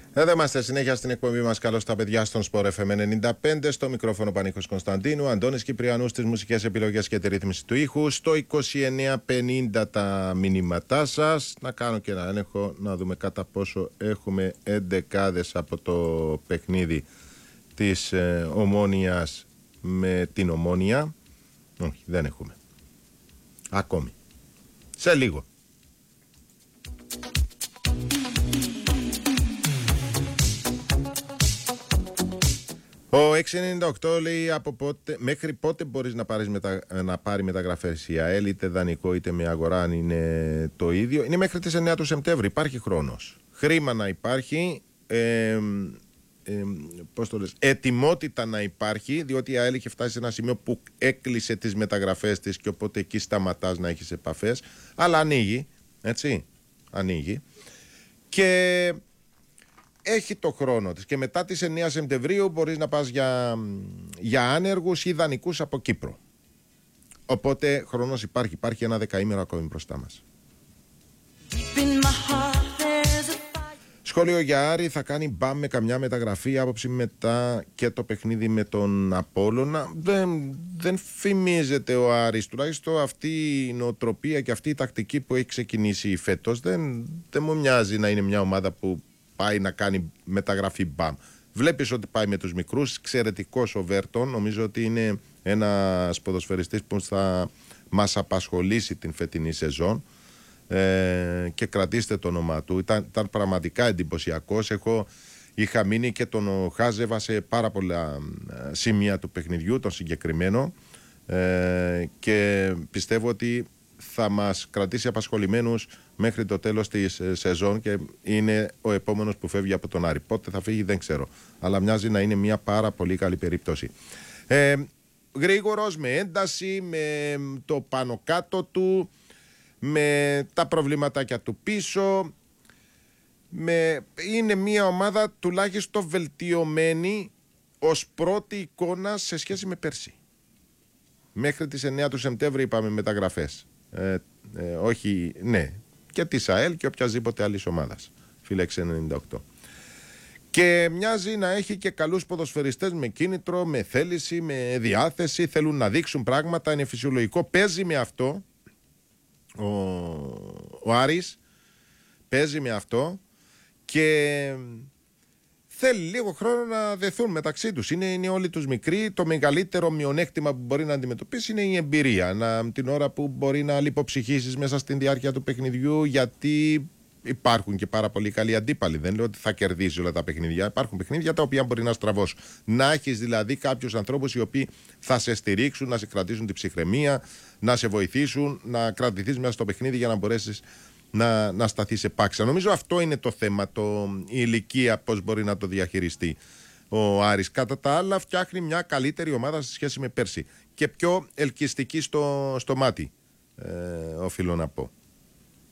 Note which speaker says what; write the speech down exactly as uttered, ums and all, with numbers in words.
Speaker 1: Εδώ είμαστε συνέχεια στην εκπομπή μας. Καλώς τα παιδιά στον Σπορ εφ εμ ενενήντα πέντε. Στο μικρόφωνο Πανίκος Κωνσταντίνου. Αντώνης Κυπριανούς στις μουσικές επιλογές και τη ρύθμιση του ήχου. Στο είκοσι εννέα πενήντα τα μηνύματά σας. Να κάνω και ένα έλεγχο να δούμε κατά πόσο έχουμε εντεκάδες από το παιχνίδι της ε, Ομόνοιας με την Ομόνια. Όχι, δεν έχουμε. Ακόμη. Σε λίγο. Ο έξι ενενήντα οκτώ λέει από πότε, μέχρι πότε μπορείς να, πάρεις μετα, να πάρει μεταγραφές η ΑΕΛ, είτε δανεικό είτε με αγορά, αν είναι το ίδιο. Είναι μέχρι τις εννέα του Σεπτέμβρη, υπάρχει χρόνος. Χρήμα να υπάρχει, ε, ε, πώς το λες, ετοιμότητα να υπάρχει, διότι η ΑΕΛ είχε φτάσει σε ένα σημείο που έκλεισε τις μεταγραφές της και οπότε εκεί σταματάς να έχεις επαφές. Αλλά ανοίγει, έτσι, ανοίγει. Και έχει το χρόνο της και μετά τις εννέα Σεπτεμβρίου μπορείς να πας για, για άνεργους ή δανεικούς από Κύπρο. Οπότε χρόνος υπάρχει, υπάρχει ένα δεκαήμερο ακόμη μπροστά μας. Σχόλιο για Άρη, θα κάνει μπαμ με καμιά μεταγραφή άποψη μετά και το παιχνίδι με τον Απόλλωνα. Δεν, δεν φημίζεται ο Άρης, τουλάχιστον αυτή η νοοτροπία και αυτή η τακτική που έχει ξεκινήσει φέτος δεν, δεν μου μοιάζει να είναι μια ομάδα που πάει να κάνει μεταγραφή μπαμ. Βλέπεις ότι πάει με τους μικρούς, εξαιρετικός ο Βέρτον, νομίζω ότι είναι ένας ποδοσφαιριστής που θα μας απασχολήσει την φετινή σεζόν ε, και κρατήστε το όνομά του, ήταν, ήταν πραγματικά εντυπωσιακός. Έχω, είχα μείνει και τον χάζευα σε πάρα πολλά σημεία του παιχνιδιού, τον συγκεκριμένο, ε, και πιστεύω ότι θα μας κρατήσει απασχολημένους μέχρι το τέλος της σεζόν και είναι ο επόμενος που φεύγει από τον Άρη. Πότε θα φύγει δεν ξέρω, αλλά μοιάζει να είναι μια πάρα πολύ καλή περίπτωση. Ε, γρήγορος, με ένταση, με το πάνω κάτω του, με τα προβληματάκια του πίσω, με... είναι μια ομάδα τουλάχιστον βελτιωμένη ως πρώτη εικόνα σε σχέση με πέρσι. Μέχρι τις εννέα του Σεπτέμβρη είπαμε μεταγραφές. Ε, ε, όχι, ναι, και της ΑΕΛ και οποιασδήποτε άλλης ομάδας. Φίλε έξι ενενήντα οκτώ. Και μοιάζει να έχει και καλούς ποδοσφαιριστές με κίνητρο, με θέληση, με διάθεση. Θέλουν να δείξουν πράγματα, είναι φυσιολογικό. Παίζει με αυτό ο, ο Άρης. Παίζει με αυτό και θέλει λίγο χρόνο να δεθούν μεταξύ τους. Είναι, είναι όλοι τους μικροί. Το μεγαλύτερο μειονέκτημα που μπορεί να αντιμετωπίσει είναι η εμπειρία. Να, την ώρα που μπορεί να λιποψυχήσεις μέσα στην διάρκεια του παιχνιδιού, γιατί υπάρχουν και πάρα πολύ καλοί αντίπαλοι. Δεν λέω ότι θα κερδίσει όλα τα παιχνίδια. Υπάρχουν παιχνίδια τα οποία μπορεί να στραβώσουν. Να έχεις δηλαδή κάποιους ανθρώπους οι οποίοι θα σε στηρίξουν, να σε κρατήσουν την ψυχραιμία, να σε βοηθήσουν, να κρατηθείς μέσα στο παιχνίδι για να μπορέσεις να, να σταθεί σε πάξα. Νομίζω αυτό είναι το θέμα, το, η ηλικία, πώς μπορεί να το διαχειριστεί ο Άρης. Κατά τα άλλα φτιάχνει μια καλύτερη ομάδα σε σχέση με πέρσι και πιο ελκυστική στο, στο μάτι, ε, οφείλω να πω.